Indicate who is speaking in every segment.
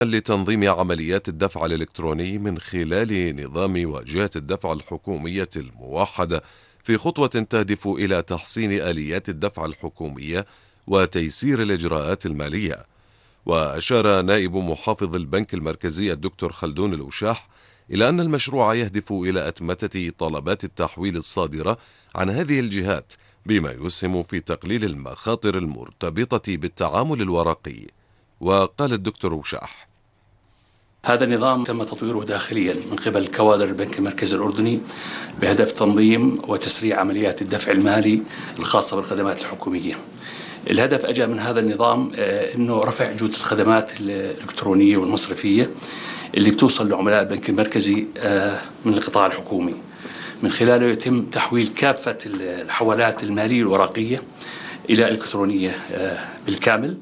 Speaker 1: لتنظيم عمليات الدفع الإلكتروني من خلال نظام واجهة الدفع الحكومية الموحدة، في خطوة تهدف إلى تحسين آليات الدفع الحكومية وتيسير الإجراءات المالية. وأشار نائب محافظ البنك المركزي الدكتور خلدون الأوشاح إلى أن المشروع يهدف إلى أتمتة طلبات التحويل الصادرة عن هذه الجهات، بما يسهم في تقليل المخاطر المرتبطة بالتعامل الورقي. وقال الدكتور أوشاح:
Speaker 2: هذا النظام تم تطويره داخليا من قبل كوادر البنك المركزي الأردني بهدف تنظيم وتسريع عمليات الدفع المالي الخاصة بالخدمات الحكومية. الهدف أجى من هذا النظام أنه رفع جودة الخدمات الإلكترونية والمصرفية اللي بتوصل لعملاء البنك المركزي من القطاع الحكومي، من خلاله يتم تحويل كافة الحوالات المالية الورقية إلى إلكترونية بالكامل.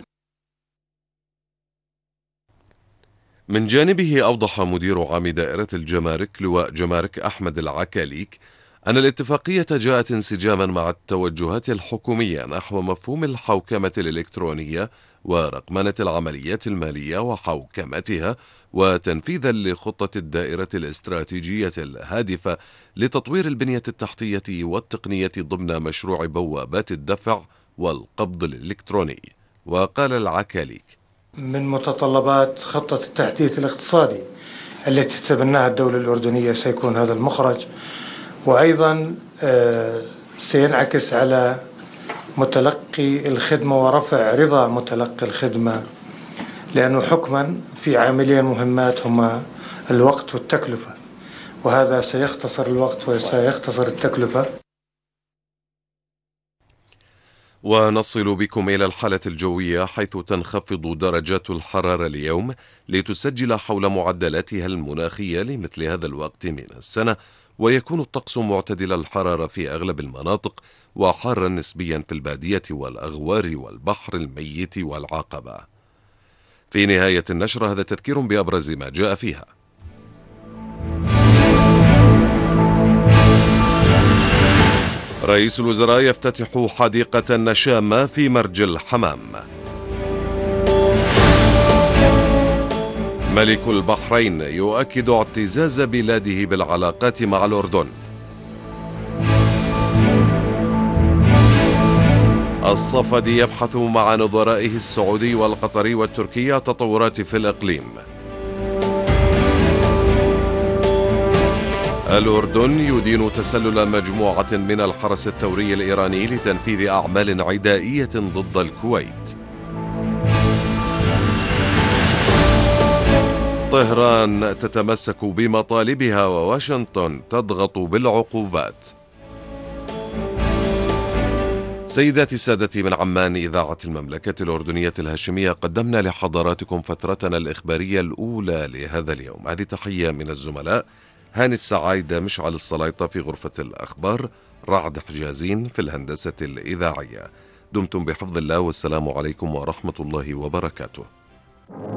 Speaker 1: من جانبه أوضح مدير عام دائرة الجمارك لواء جمارك أحمد العكاليك أن الاتفاقية جاءت انسجاما مع التوجهات الحكومية نحو مفهوم الحوكمة الإلكترونية ورقمنة العمليات المالية وحوكمتها، وتنفيذا لخطة الدائرة الاستراتيجية الهادفة لتطوير البنية التحتية والتقنية ضمن مشروع بوابات الدفع والقبض الإلكتروني. وقال العكاليك:
Speaker 3: من متطلبات خطة التحديث الاقتصادي التي تتبناها الدولة الأردنية سيكون هذا المخرج، وأيضا سينعكس على متلقي الخدمة ورفع رضا متلقي الخدمة، لأنه حكما في عاملين مهمات هما الوقت والتكلفة، وهذا سيختصر الوقت وسيختصر التكلفة.
Speaker 1: ونصل بكم إلى الحالة الجوية، حيث تنخفض درجات الحرارة اليوم لتسجل حول معدلاتها المناخية لمثل هذا الوقت من السنة، ويكون الطقس معتدل الحرارة في أغلب المناطق، وحارا نسبيا في البادية والأغوار والبحر الميت والعقبة. في نهاية النشرة هذا تذكير بأبرز ما جاء فيها. رئيس الوزراء يفتتح حديقة النشامة في مرج الحمام. ملك البحرين يؤكد اعتزاز بلاده بالعلاقات مع الأردن. الصفدي يبحث مع نظرائه السعودي والقطري والتركي تطورات في الإقليم. الأردن يدين تسلل مجموعة من الحرس الثوري الإيراني لتنفيذ أعمال عدائية ضد الكويت. طهران تتمسك بمطالبها وواشنطن تضغط بالعقوبات. سيداتي سادتي، من عمان إذاعة المملكة الأردنية الهاشمية قدمنا لحضراتكم فترتنا الإخبارية الأولى لهذا اليوم. هذه تحية من الزملاء هاني السعايدة، مشعل السلايطة في غرفة الأخبار، رعد حجازين في الهندسة الإذاعية. دمتم بحفظ الله، والسلام عليكم ورحمة الله وبركاته.